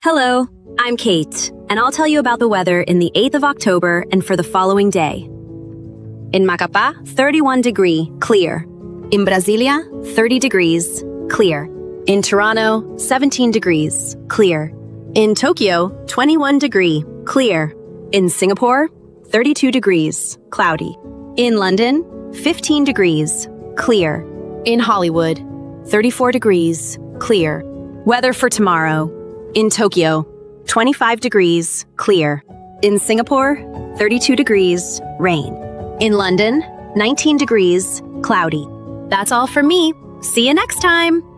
Hello, I'm Kate, and I'll tell you about the weather in the 8th of October and for the following day. In Macapá, 31 degree, clear. In Brasilia, 30 degrees, clear. In Toronto, 17 degrees, clear. In Tokyo, 21 degree, clear. In Singapore, 32 degrees, cloudy. In London, 15 degrees, clear. In Hollywood, 34 degrees, clear. Weather for tomorrow. In Tokyo, 25 degrees, clear. In Singapore, 32 degrees, rain. In London, 19 degrees, cloudy. That's all from me. See you next time.